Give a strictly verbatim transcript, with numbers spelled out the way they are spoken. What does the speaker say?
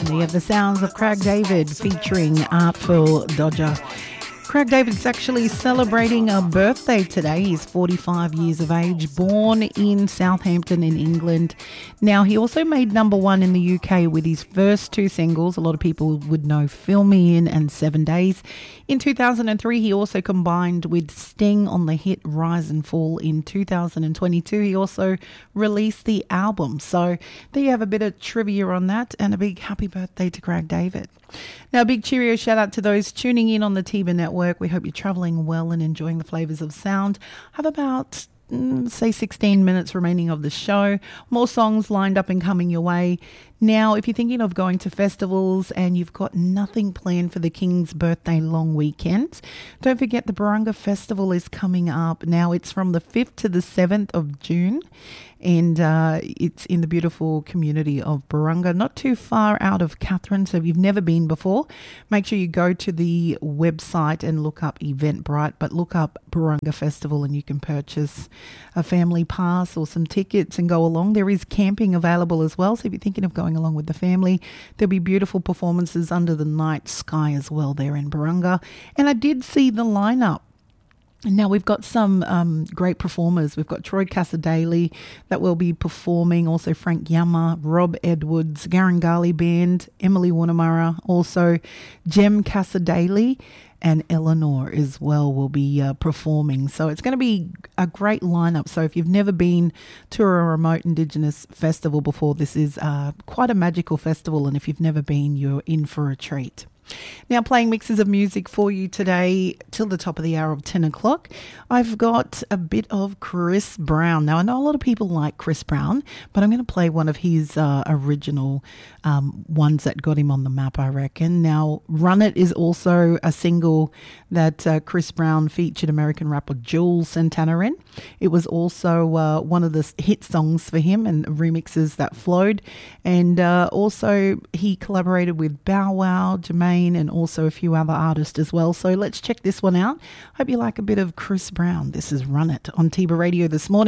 They have the sounds of Craig David featuring Artful Dodger. Craig David's actually celebrating a birthday today. He's forty-five years of age, born in Southampton in England. Now, he also made number one in the U K with his first two singles. A lot of people would know Fill Me In and Seven Days. In two thousand three, he also combined with Sting on the hit Rise and Fall. In two thousand twenty-two, he also released the album. So there you have a bit of trivia on that, and a big happy birthday to Craig David. Now, a big cheerio shout out to those tuning in on the T B Network. We hope you're travelling well and enjoying the flavours of sound. Have about, mm, say, sixteen minutes remaining of the show. More songs lined up and coming your way. Now, if you're thinking of going to festivals and you've got nothing planned for the King's birthday long weekend, don't forget the Barunga Festival is coming up. Now, it's from the fifth to the seventh of June. And uh, it's in the beautiful community of Barunga, not too far out of Katherine. So if you've never been before, make sure you go to the website and look up Eventbrite, but look up Barunga Festival and you can purchase a family pass or some tickets and go along. There is camping available as well. So if you're thinking of going along with the family, there'll be beautiful performances under the night sky as well there in Barunga. And I did see the lineup. Now, we've got some um, great performers. We've got Troy Casadale that will be performing, also Frank Yama, Rob Edwards, Garangali Band, Emily Wunamara, also Jem Casadale and Eleanor as well will be uh, performing. So it's going to be a great lineup. So if you've never been to a remote Indigenous festival before, this is uh, quite a magical festival. And if you've never been, you're in for a treat. Now, playing mixes of music for you today till the top of the hour of ten o'clock. I've got a bit of Chris Brown. Now, I know a lot of people like Chris Brown, but I'm going to play one of his uh, original um, ones that got him on the map, I reckon. Now, Run It is also a single that uh, Chris Brown featured American rapper Jules Santana in. It was also uh, one of the hit songs for him and remixes that flowed. And uh, also he collaborated with Bow Wow, Jermaine, and also a few other artists as well. So let's check this one out. Hope you like a bit of Chris Brown. This is Run It on T B Radio this morning.